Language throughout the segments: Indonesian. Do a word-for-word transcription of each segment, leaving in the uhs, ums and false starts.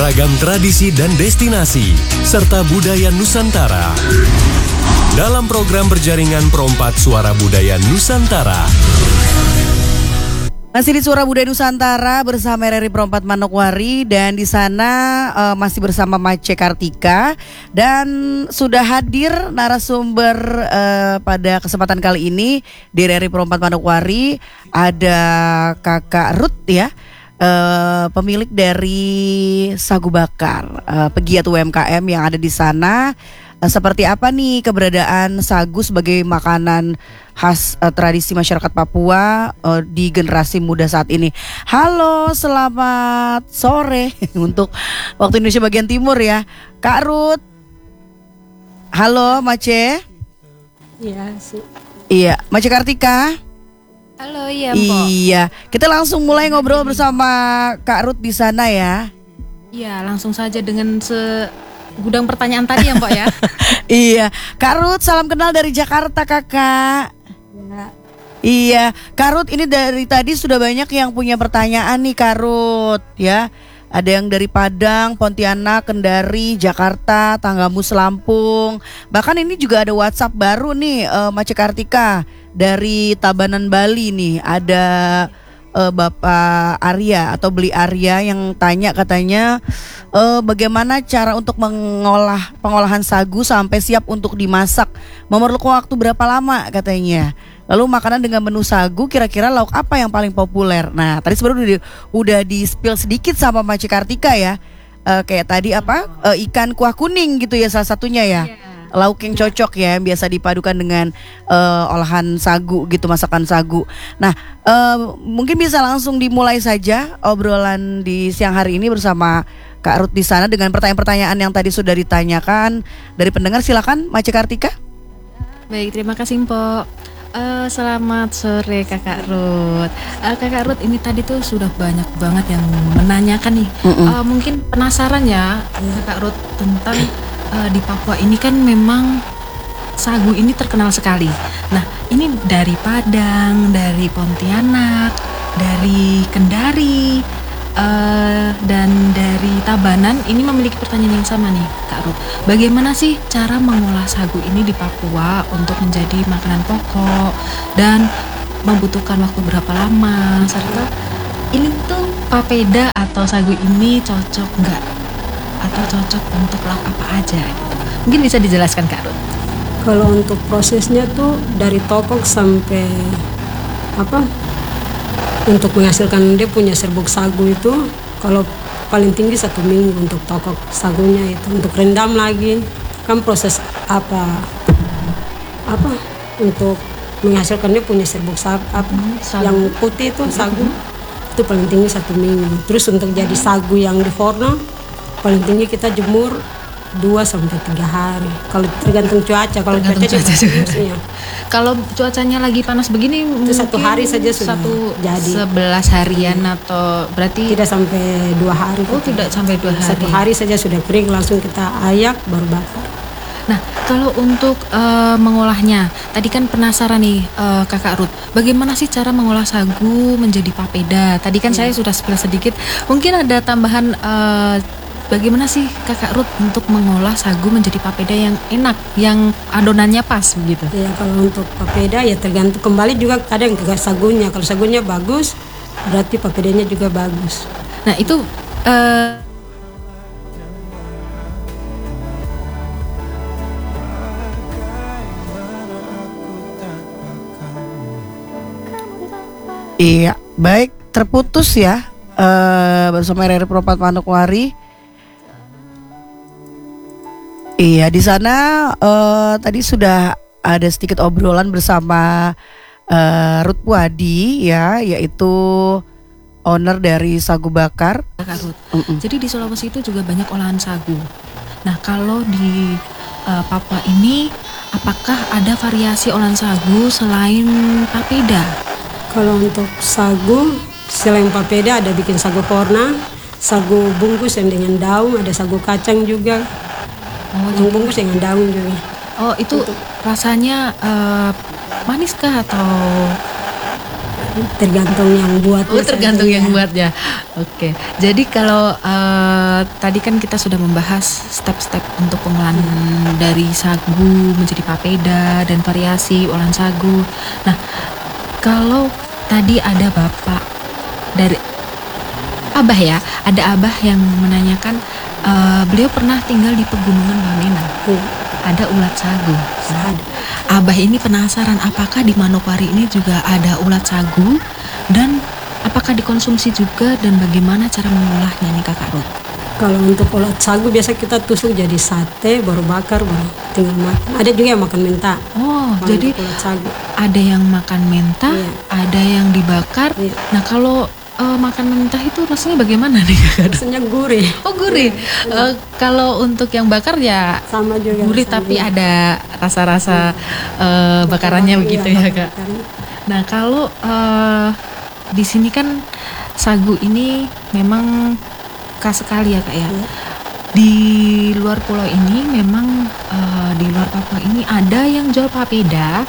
beragam tradisi dan destinasi, serta budaya Nusantara. Dalam program berjaringan Perompat Suara Budaya Nusantara. Masih di Suara Budaya Nusantara bersama R R I Perompat Manokwari, dan di sana uh, masih bersama Mace Kartika, dan sudah hadir narasumber uh, pada kesempatan kali ini di R R I Perompat Manokwari ada Kakak Ruth ya, uh, pemilik dari Sagu Bakar, uh, pegiat U M K M yang ada di sana. Seperti apa nih keberadaan sagu sebagai makanan khas uh, tradisi masyarakat Papua uh, di generasi muda saat ini. Halo, selamat sore untuk waktu Indonesia bagian timur ya, Kak Ruth. Halo, Mace. Iya sih. Iya, Mace Kartika. Halo, iya Mbok. Iya, kita langsung mulai ngobrol bersama Kak Ruth di sana ya. Iya, langsung saja dengan se gudang pertanyaan tadi ya Mbak ya. Iya, Kak Ruth, salam kenal dari Jakarta Kakak. Ya. Iya, Kak Ruth, ini dari tadi sudah banyak yang punya pertanyaan nih Kak Ruth ya. Ada yang dari Padang, Pontianak, Kendari, Jakarta, Tanggamus, Lampung. Bahkan ini juga ada WhatsApp baru nih, uh, Mace Kartika dari Tabanan, Bali nih. Ada uh, Bapak Arya atau Beli Arya yang tanya katanya uh, bagaimana cara untuk mengolah pengolahan sagu sampai siap untuk dimasak, memerlukan waktu berapa lama katanya. Lalu makanan dengan menu sagu kira-kira lauk apa yang paling populer. Nah tadi sebenarnya udah, udah di spill sedikit sama Mace Kartika ya, uh, kayak tadi apa uh, ikan kuah kuning gitu ya salah satunya ya. Yeah. Lauk yang cocok ya, yang biasa dipadukan dengan uh, olahan sagu gitu, masakan sagu. Nah uh, mungkin bisa langsung dimulai saja obrolan di siang hari ini bersama Kak Ruth di sana dengan pertanyaan-pertanyaan yang tadi sudah ditanyakan dari pendengar. Silakan Mace Kartika. Baik, terima kasih Mbok. Uh, selamat sore Kakak Ruth. uh, Kakak Ruth, ini tadi tuh sudah banyak banget yang menanyakan nih. uh, Mungkin penasaran ya Kakak Ruth tentang uh, di Papua ini kan memang sagu ini terkenal sekali. Nah ini dari Padang, dari Pontianak, dari Kendari, uh, dan dari Tabanan ini memiliki pertanyaan yang sama nih Kak Ruth. Bagaimana sih cara mengolah sagu ini di Papua untuk menjadi makanan pokok, dan membutuhkan waktu berapa lama, serta ini tuh papeda atau sagu ini cocok nggak, atau cocok untuk lauk apa aja gitu. Mungkin bisa dijelaskan Kak Ruth. Kalau untuk prosesnya tuh dari tokok sampai apa, untuk menghasilkan dia punya serbuk sagu itu kalau paling tinggi satu minggu untuk tokok sagunya itu. Untuk rendam lagi kan proses apa apa untuk menghasilkan dia punya serbuk sagu apa sagu. Yang putih itu sagu itu paling tinggi satu minggu. Terus untuk jadi sagu yang di forno paling tinggi kita jemur dua sampai tiga hari. Kalau tergantung cuaca, kalau cuaca cuaca kalau cuacanya lagi panas begini itu satu hari saja sudah satu jadi sebelas harian, atau berarti tidak sampai dua hari. Oh tidak sampai dua hari. Satu hari saja sudah kering, langsung kita ayak baru bakar. Nah kalau untuk uh, mengolahnya, tadi kan penasaran nih uh, Kakak Ruth, bagaimana sih cara mengolah sagu menjadi papeda? Tadi kan hmm. saya sudah spill sedikit, mungkin ada tambahan. Uh, Bagaimana sih Kakak Ruth untuk mengolah sagu menjadi papeda yang enak, yang adonannya pas begitu? Ya kalau untuk papeda ya tergantung, kembali juga kadang ke sagunya. Kalau sagunya bagus, berarti papedanya juga bagus. Nah itu uh... Iya, baik, terputus ya uh, bersama R R I Perompat Manokwari. Iya, di sana uh, tadi sudah ada sedikit obrolan bersama uh, Ruth Puadi ya, yaitu owner dari Sagu Bakar. Kak Ruth. Mm-mm. Jadi di Sulawesi itu juga banyak olahan sagu. Nah, kalau di uh, Papua ini apakah ada variasi olahan sagu selain papeda? Kalau untuk sagu selain papeda ada bikin sagu korna, sagu bungkus yang dengan daun, ada sagu kacang juga. Oh, yang bungkus dengan daun juga. Oh, itu untuk rasanya uh, manis kah atau tergantung yang buat. Oh, tergantung yang buatnya. Oke. Jadi kalau uh, tadi kan kita sudah membahas step-step untuk pengolahan hmm. dari sagu menjadi papeda dan variasi olahan sagu. Nah, kalau tadi ada Bapak dari Abah ya, ada Abah yang menanyakan uh, beliau pernah tinggal di pegunungan Bamena. Hmm. Ada ulat sagu. Nah, Abah ini penasaran apakah di Manokwari ini juga ada ulat sagu dan apakah dikonsumsi juga dan bagaimana cara mengolahnya nih Kakak Ruth? Kalau untuk ulat sagu biasa kita tusuk jadi sate, baru bakar, baru tinggal makan. Ada juga yang makan menta. Oh, kalau jadi ulat sagu. Ada yang makan menta, iya. Ada yang dibakar. Iya. Nah kalau Uh, makan mentah itu rasanya bagaimana nih Kak? Rasanya gurih. Oh gurih. Iya, uh, kalau untuk yang bakar ya sama juga. Gurih tapi iya. Ada rasa-rasa uh, bakarannya begitu iya, ya Kak. Bakarnya. Nah kalau uh, di sini kan sagu ini memang khas sekali ya Kak ya. Iya. Di luar pulau ini memang uh, di luar Papua ini ada yang jual papeda,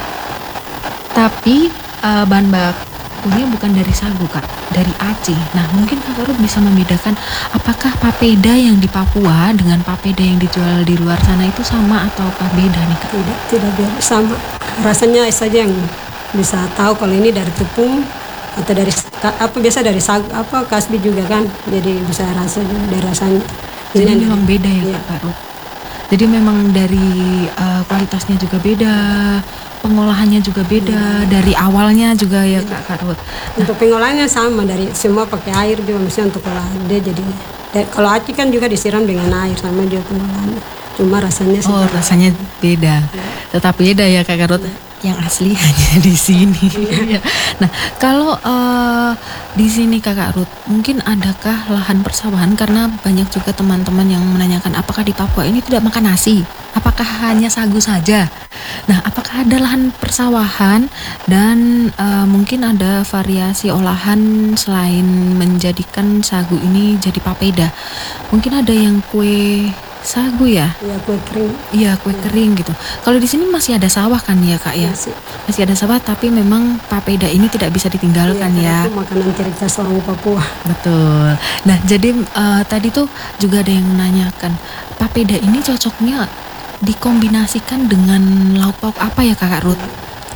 tapi uh, bahan bakunya bukan dari sagu Kak, dari aci. Nah mungkin Kak Ruth bisa membedakan apakah papeda yang di Papua dengan papeda yang dijual di luar sana itu sama ataukah beda nih Kak? Tidak, tidak beda, sama. Rasanya saja yang bisa tahu kalau ini dari tepung atau dari apa biasa dari sagu apa kasbi juga kan, jadi bisa rasa dari rasanya. Jadi ini memang beda ya, ya. Kak Ruth. Jadi memang dari uh, kualitasnya juga beda, pengolahannya juga beda, hmm. dari awalnya juga ya Kak, Kak Ruth. Nah, untuk pengolahannya sama, dari semua pakai air juga misalnya untuk olahan dia jadi. Kalau aci kan juga disiram dengan air sama juga pengolahannya. Cuma rasanya oh sedang. Rasanya beda, ya. Tetap beda ya Kak, Kak Ruth. Ya. Yang asli hanya di sini. Ya. Nah kalau uh, di sini Kakak Ruth, mungkin adakah lahan persawahan karena banyak juga teman-teman yang menanyakan apakah di Papua ini tidak makan nasi, apakah hanya sagu saja. Nah apakah ada lahan persawahan dan uh, mungkin ada variasi olahan selain menjadikan sagu ini jadi papeda. Mungkin ada yang kue sagu ya? Iya kue kering. Iya kue ya. kering gitu. Kalau di sini masih ada sawah kan ya Kak ya? Masih. Masih ada sawah tapi memang papeda ini tidak bisa ditinggalkan ya. ya. Itu makanan ciri khas orang Papua. Betul. Nah jadi uh, tadi tuh juga ada yang menanyakan papeda ini cocoknya dikombinasikan dengan lauk pauk apa ya Kakak Ruth?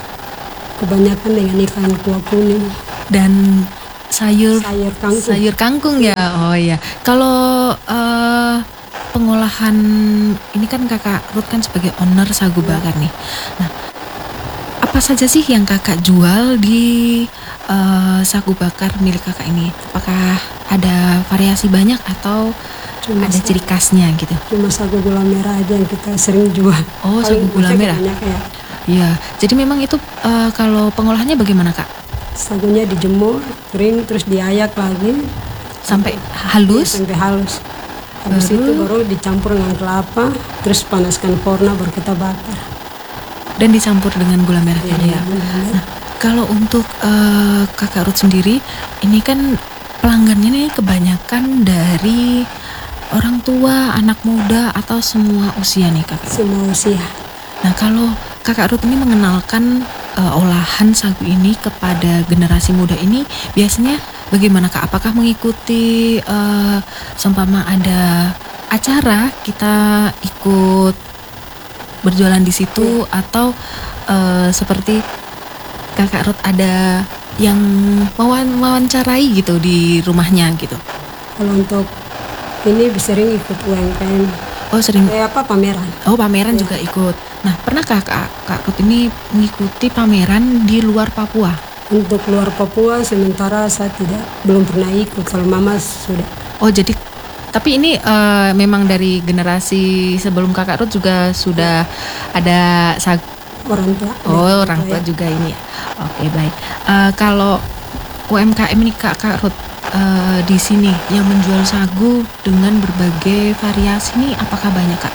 Kebanyakan dengan ikan kuah kuning dan sayur sayur kangkung. Sayur kangkung ya. Oh iya. Kalau uh, pengolahan ini kan Kakak Ruth kan sebagai owner sagu bakar nih. Nah, apa saja sih yang Kakak jual di uh, sagu bakar milik Kakak ini? Apakah ada variasi banyak atau cuma ada ciri khasnya gitu? Cuma sagu gula merah aja yang kita sering jual. Oh, sagu gula merah. Ya. Iya. Jadi memang itu uh, kalau pengolahannya bagaimana Kak? Sagunya dijemur, kering, terus diayak lagi sampai halus. Ya, sampai halus. Habis baru, itu baru dicampur dengan kelapa, terus panaskan forna baru kita bakar. Dan dicampur dengan gula merah ya. ya. Nah, kalau untuk uh, Kakak Ruth sendiri, ini kan pelanggannya nih kebanyakan dari orang tua, anak muda atau semua usia nih Kakak? Semua usia. Nah, kalau Kakak Ruth ini mengenalkan uh, olahan sagu ini kepada generasi muda ini biasanya bagaimana Kak? Apakah mengikuti uh, seumpama ada acara kita ikut berjualan di situ ya. Atau uh, seperti Kakak Ruth ada yang mewawancarai gitu di rumahnya gitu? Kalau untuk ini sering ikut U M K M. Oh sering. Eh, apa pameran? Oh pameran ya. Juga ikut. Nah pernahkah Kak, Kak Ruth ini mengikuti pameran di luar Papua? Untuk luar Papua sementara saya tidak belum pernah ikut. Kalau Mama sudah. Oh jadi tapi ini uh, memang dari generasi sebelum Kakak Ruth juga sudah ada sag orang tua. Oh ya, orang tua ya. juga ini. Oke baik. Uh, kalau U M K M ini Kakak Ruth uh, di sini yang menjual sagu dengan berbagai variasi ini apakah banyak Kak?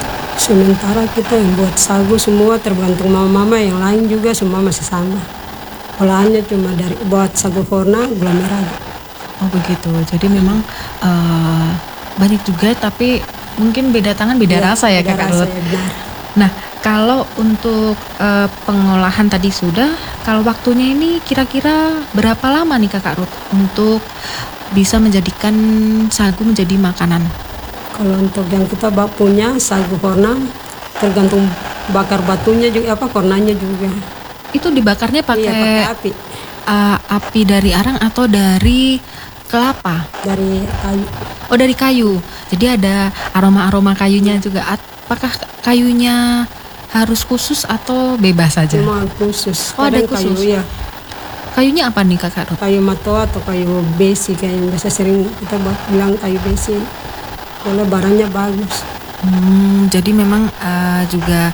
Sementara kita yang buat sagu semua tergantung mama-mama, yang lain juga semua masih sama. Olahannya cuma dari buat sagu forna gula merah. Oh begitu. Jadi memang uh, banyak juga tapi mungkin beda tangan beda ya, rasa ya Kakak Ruth. Ya, nah kalau untuk uh, pengolahan tadi sudah kalau waktunya ini kira-kira berapa lama nih Kakak Ruth untuk bisa menjadikan sagu menjadi makanan? Kalau untuk yang kita bak- punya sagu korna, tergantung bakar batunya juga, apa kornanya juga. Itu dibakarnya Iya, pakai pakai api uh, api dari arang atau dari kelapa? dari kayu. Oh, dari kayu. Jadi ada aroma-aroma kayunya juga. Apakah kayunya harus khusus atau bebas saja? Cuma khusus. Oh, ada Kadang khusus. Kayu, ya, Kayunya apa nih Kakak Ruth? kayu matoa atau kayu besi, kayak yang biasa sering kita ba- bilang kayu besi. Kalau barangnya bagus. Hmm, jadi memang uh, juga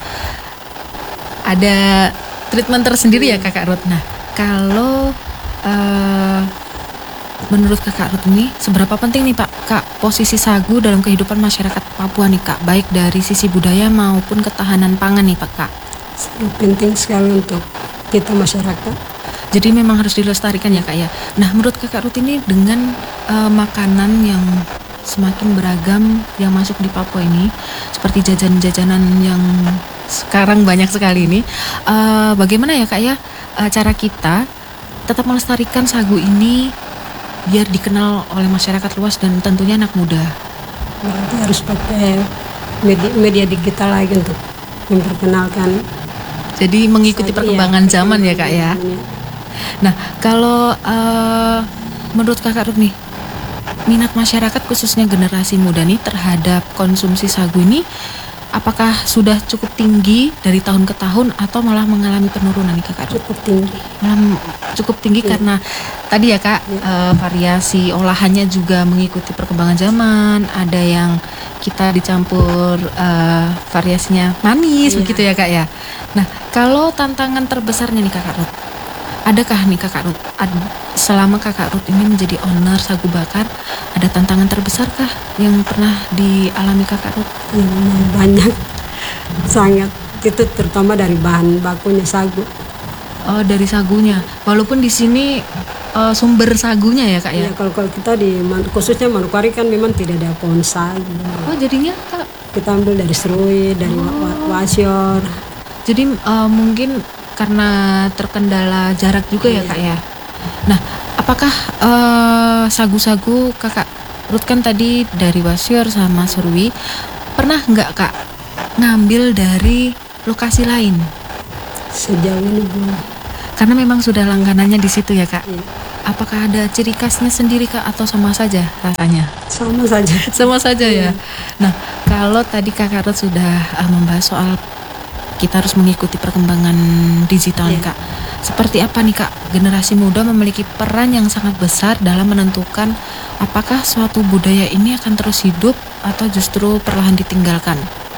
ada treatment tersendiri ya Kakak Ruth. Nah, kalau uh, menurut Kakak Ruth ini seberapa penting nih Pak Kak posisi sagu dalam kehidupan masyarakat Papua nih Kak, baik dari sisi budaya maupun ketahanan pangan nih Pak Kak? Sangat penting sekali untuk kita masyarakat. Jadi memang harus dilestarikan ya Kak ya. Nah, menurut Kakak Ruth ini dengan uh, makanan yang semakin beragam yang masuk di Papua ini, seperti jajanan-jajanan yang sekarang banyak sekali ini, uh, bagaimana ya Kak ya uh, cara kita tetap melestarikan sagu ini biar dikenal oleh masyarakat luas dan tentunya anak muda? Berarti harus pakai media, media digital lagi untuk memperkenalkan. Jadi mengikuti Sagu, perkembangan iya, zaman ya Kak ya. Nah, kalau uh, menurut Kakak Ruth nih, minat masyarakat khususnya generasi muda nih terhadap konsumsi sagu ini apakah sudah cukup tinggi dari tahun ke tahun atau malah mengalami penurunan nih Kakak Ruth? Cukup tinggi. Malah m- cukup tinggi Iya. karena tadi ya Kak, eh, variasi olahannya juga mengikuti perkembangan zaman. Ada yang kita dicampur eh, variasinya manis Iya. begitu ya Kak ya. Nah, kalau tantangan terbesarnya nih Kakak Ruth, adakah nih Kakak Ruth, ad- selama Kakak Ruth ini menjadi owner sagu bakar, ada tantangan terbesarkah yang pernah dialami Kakak Ruth? Ya, memang banyak, sangat. Itu terutama dari bahan bakunya sagu. Oh, dari sagunya. Walaupun di sini eh, sumber sagunya ya Kak ya. Ya, kalau kalau kita di Man- khususnya Manokwari kan memang tidak ada pohon sagu. Oh, jadinya Kak, Kita ambil dari serui, dari wa- wa- wasior. jadi eh, mungkin karena terkendala jarak juga ya Kak ya. Nah, apakah eh, sagu-sagu Kakak Ruth kan tadi dari Wasior sama Serui, pernah nggak Kak ngambil dari lokasi lain? Sejauh ini belum. Karena memang sudah langganannya di situ ya Kak. Iya. Apakah ada ciri khasnya sendiri Kak atau sama saja rasanya? Sama saja. Sama saja ya. Nah, kalau tadi Kakak Ruth sudah uh, membahas soal kita harus mengikuti perkembangan digital nih Iya. Kak. Seperti apa nih Kak, generasi muda memiliki peran yang sangat besar dalam menentukan apakah suatu budaya ini akan terus hidup atau justru perlahan ditinggalkan?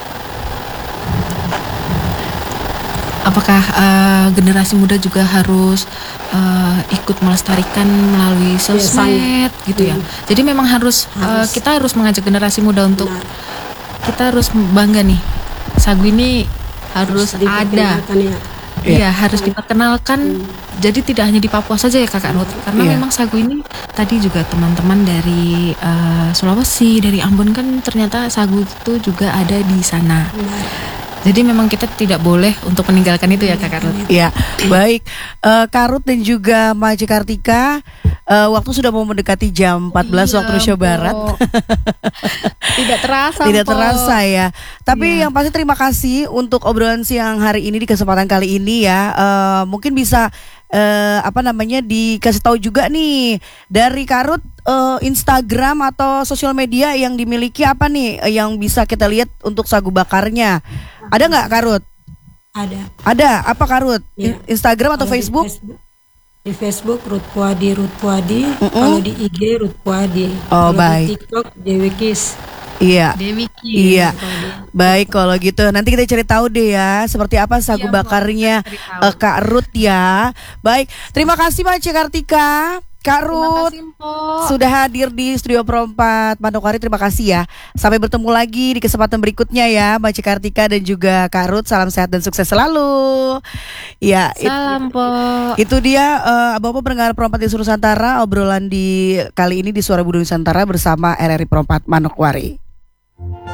Apakah uh, generasi muda juga harus uh, ikut melestarikan melalui sosmed gitu ya? Iya. Jadi memang harus, uh, Harus. kita harus mengajak generasi muda untuk Benar. kita harus bangga nih, sagu ini harus ada, diperkenalkan, ya. iya harus diperkenalkan. Jadi tidak hanya di Papua saja ya Kakak Ruth, karena Iya. memang sagu ini tadi juga teman-teman dari uh, Sulawesi, dari Ambon kan ternyata sagu itu juga ada di sana. Jadi memang kita tidak boleh untuk meninggalkan itu ya Kakak Ruth. Ya, baik. Eh, Karut dan juga Maci Kartika, eh, waktu sudah mau mendekati jam empat belas Iya, waktu Indonesia Barat. Mpok. Tidak terasa. Tidak Mpok. terasa ya. Tapi Iya. yang pasti terima kasih untuk obrolan siang hari ini di kesempatan kali ini ya. Eh, mungkin bisa eh, apa namanya dikasih tahu juga nih dari Karut, eh, Instagram atau sosial media yang dimiliki apa nih eh, yang bisa kita lihat untuk sagu bakarnya. Ada nggak Karut? Ada. Ada. Apa Karut? Iya. In- Instagram atau Kalau di Facebook? Di Facebook Ruth Puadi Ruth Puadi. Kalau di I G Ruth Puadi. Oh, Kalau baik. di TikTok Dewi Kis. Iya. Dewi Ki. Iya. Baik kalau gitu nanti kita cari tahu deh ya seperti apa sagu Iya, bakarnya Mbak, cari tahu. eh, Kak Ruth ya. Baik, terima kasih Maci Kartika. Kak Terima Ruth kasih Mpok. sudah hadir di Studio Pro empat Manokwari. Terima kasih ya. Sampai bertemu lagi di kesempatan berikutnya ya Maci Kartika dan juga Kak Ruth. Salam sehat dan sukses selalu. Ya, it- Salam Mpok. itu dia eh, Bapak pendengar Pro empat di Seluruh Nusantara, obrolan di kali ini di Suara Budaya Nusantara bersama R R I Pro empat Manokwari.